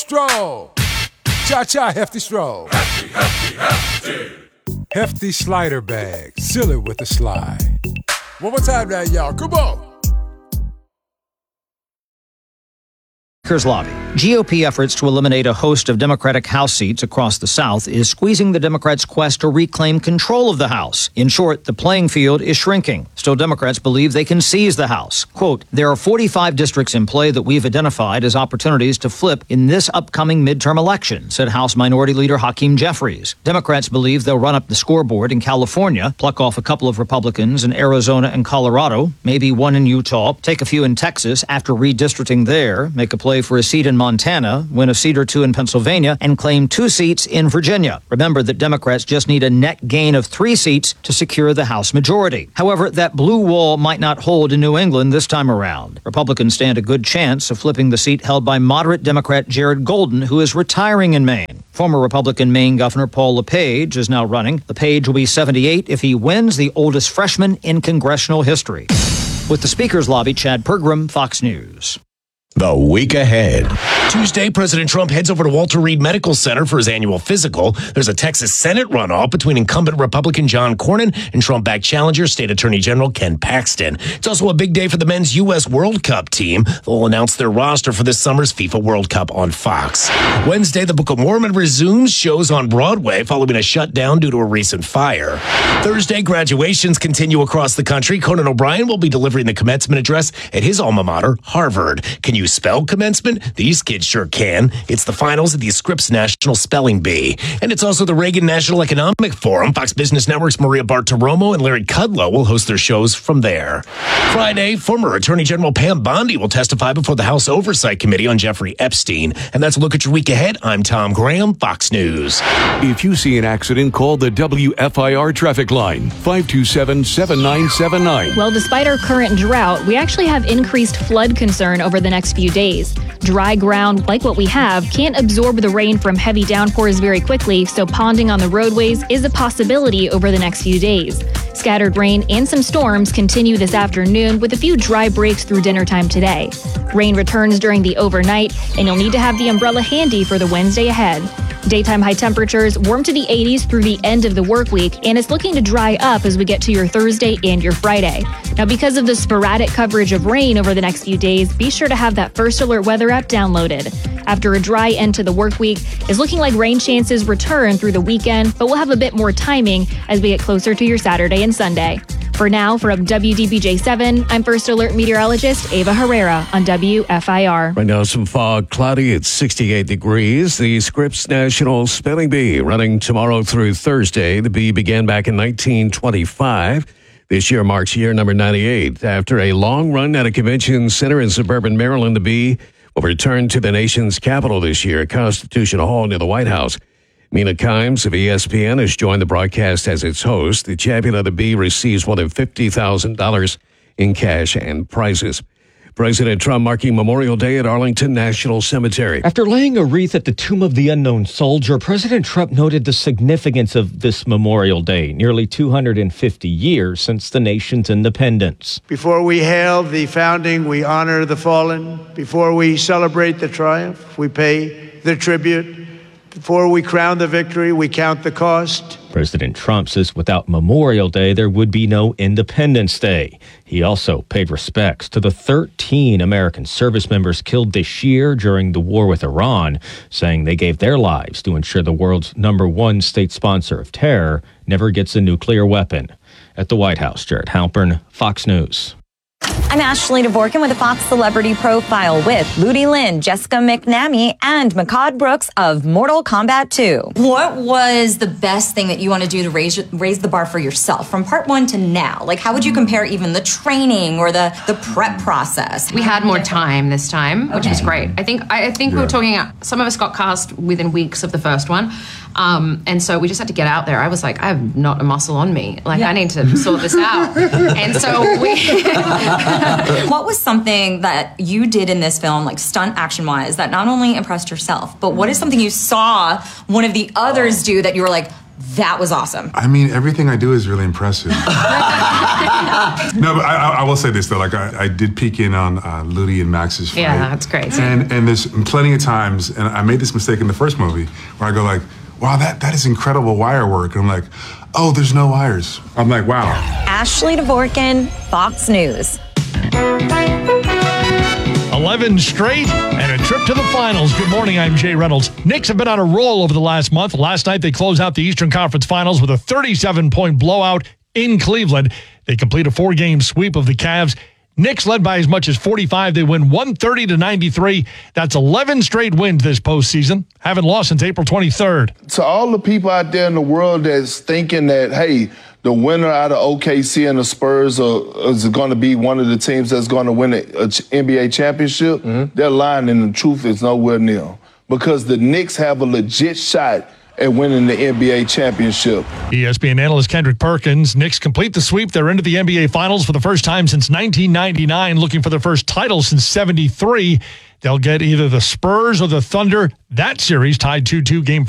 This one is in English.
stroll. Cha-cha, hefty stroll. Hefty, hefty, hefty. Hefty slider bag. Seal it with a slide. One more time now, y'all. Come on. Speaker's lobby. GOP efforts to eliminate a host of Democratic House seats across the South is squeezing the Democrats' quest to reclaim control of the House. In short, the playing field is shrinking. Still, Democrats believe they can seize the House. Quote, there are 45 districts in play that we've identified as opportunities to flip in this upcoming midterm election, said House Minority Leader Hakeem Jeffries. Democrats believe they'll run up the scoreboard in California, pluck off a couple of Republicans in Arizona and Colorado, maybe one in Utah, take a few in Texas after redistricting there, make a play for a seat in Montana, win a seat or two in Pennsylvania, and claim 2 seats in Virginia. Remember that Democrats just need a net gain of 3 seats to secure the House majority. However, that blue wall might not hold in New England this time around. Republicans stand a good chance of flipping the seat held by moderate Democrat Jared Golden, who is retiring in Maine. Former Republican Maine Governor Paul LePage is now running. LePage will be 78 if he wins, the oldest freshman in congressional history. With the Speaker's lobby, Chad Pergram, Fox News. The week ahead. Tuesday, President Trump heads over to Walter Reed Medical Center for his annual physical. There's a Texas Senate runoff between incumbent Republican John Cornyn and Trump-backed challenger State Attorney General Ken Paxton. It's also a big day for the men's U.S. World Cup team. They'll announce their roster for this summer's FIFA World Cup on Fox. Wednesday, the Book of Mormon resumes shows on Broadway following a shutdown due to a recent fire. Thursday, graduations continue across the country. Conan O'Brien will be delivering the commencement address at his alma mater, Harvard. Can you spell commencement? These kids sure can. It's the finals at the Scripps National Spelling Bee. And it's also the Reagan National Economic Forum. Fox Business Network's Maria Bartiromo and Larry Kudlow will host their shows from there. Friday, former Attorney General Pam Bondi will testify before the House Oversight Committee on Jeffrey Epstein. And that's a look at your week ahead. I'm Tom Graham, Fox News. If you see an accident, call the WFIR traffic line, 527-7979. Well, despite our current drought, we actually have increased flood concern over the next few days. Dry ground, like what we have, can't absorb the rain from heavy downpours very quickly, so ponding on the roadways is a possibility over the next few days. Scattered rain and some storms continue this afternoon with a few dry breaks through dinner time today. Rain returns during the overnight, and you'll need to have the umbrella handy for the Wednesday ahead. Daytime high temperatures warm to the 80s through the end of the work week, and it's looking to dry up as we get to your Thursday and your Friday. Now, because of the sporadic coverage of rain over the next few days, be sure to have that First Alert weather app downloaded. After a dry end to the work week, it's looking like rain chances return through the weekend, but we'll have a bit more timing as we get closer to your Saturday and Sunday. For now, from WDBJ7, I'm First Alert meteorologist Ava Herrera on WFIR. Right now, some fog, cloudy at 68 degrees. The Scripps National Spelling Bee running tomorrow through Thursday. The bee began back in 1925. This year marks year number 98. After a long run at a convention center in suburban Maryland, the bee will return to the nation's capital this year, Constitution Hall near the White House. Mina Kimes of ESPN has joined the broadcast as its host. The champion of the bee receives more than $50,000 in cash and prizes. President Trump marking Memorial Day at Arlington National Cemetery. After laying a wreath at the tomb of the unknown soldier, President Trump noted the significance of this Memorial Day, nearly 250 years since the nation's independence. Before we hail the founding, we honor the fallen. Before we celebrate the triumph, we pay the tribute. Before we crown the victory, we count the cost. President Trump says without Memorial Day, there would be no Independence Day. He also paid respects to the 13 American service members killed this year during the war with Iran, saying they gave their lives to ensure the world's #1 state sponsor of terror never gets a nuclear weapon. At the White House, Jared Halpern, Fox News. I'm Ashley Dvorkin with a Fox Celebrity Profile with Ludi Lin, Jessica McNamee, and Makad Brooks of Mortal Kombat 2. What was the best thing that you want to do to raise the bar for yourself from part 1 to now? Like, how would you compare even the training or the prep process? We had more time this time, which was great. I think we were talking, some of us got cast within weeks of the first one. And so we just had to get out there. I was like, I have not a muscle on me. Like, I need to sort this out. And so What was something that you did in this film, like stunt action-wise, that not only impressed yourself, but what is something you saw one of the others do that you were like, That was awesome. I mean, everything I do is really impressive. No, but I will say this, though. Like, I did peek in on Ludi and Max's fight. Yeah, that's crazy. And there's plenty of times, and I made this mistake in the first movie, where I go like, wow, that is incredible wire work. And I'm like, oh, there's no wires. I'm like, wow. Ashley Dvorkin, Fox News. 11 straight and a trip to the finals. Good morning, I'm Jay Reynolds. Knicks have been on a roll over the last month. Last night, they closed out the Eastern Conference Finals with a 37-point blowout in Cleveland. They complete a 4-game sweep of the Cavs. Knicks led by as much as 45. They win 130-93. That's 11 straight wins this postseason. Haven't lost since April 23rd. To all the people out there in the world that's thinking that, hey, the winner out of OKC and the Spurs is going to be one of the teams that's going to win an NBA championship, they're lying, and the truth is nowhere near. Because the Knicks have a legit shot at winning the NBA championship. ESPN analyst Kendrick Perkins. Knicks complete the sweep. They're into the NBA Finals for the first time since 1999, looking for their first title since 73. They'll get either the Spurs or the Thunder. That series tied 2-2 Game